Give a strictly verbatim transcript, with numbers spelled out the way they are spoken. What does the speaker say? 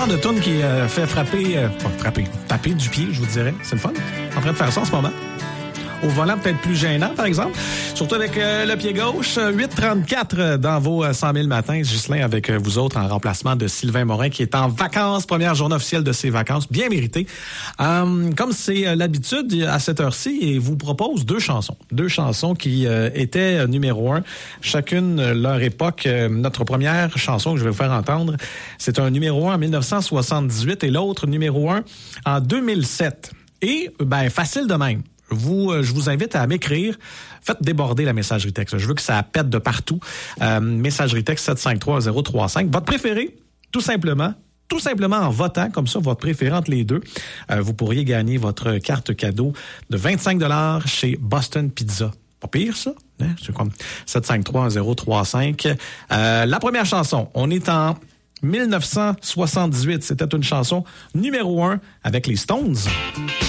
genre de tune qui euh, fait frapper, euh, pas frapper, taper du pied, je vous dirais. C'est le fun. En train de faire ça en ce moment. Au volant, peut-être plus gênant, par exemple. Surtout avec euh, le pied gauche. huit trente-quatre dans vos euh, cent mille matins. Ghislain avec euh, vous autres en remplacement de Sylvain Morin qui est en vacances. Première journée officielle de ses vacances. Bien méritée. Euh, comme c'est euh, l'habitude à cette heure-ci, il vous propose deux chansons. Deux chansons qui euh, étaient euh, numéro un. Chacune euh, leur époque. Euh, notre première chanson que je vais vous faire entendre, c'est un numéro un en dix-neuf cent soixante-dix-huit et l'autre numéro un en deux mille sept. Et, ben, facile de même. Vous, euh, je vous invite à m'écrire. Faites déborder la messagerie texte. Je veux que ça pète de partout. Euh, messagerie texte sept cinq trois zéro trois cinq. Votre préféré, tout simplement. Tout simplement en votant, comme ça, votre préféré entre les deux. Euh, vous pourriez gagner votre carte cadeau de vingt-cinq dollars chez Boston Pizza. Pas pire, ça? Hein? C'est comme sept cinq trois zéro trois cinq. Euh, la première chanson, on est en dix-neuf cent soixante-dix-huit. C'était une chanson numéro un avec les Stones.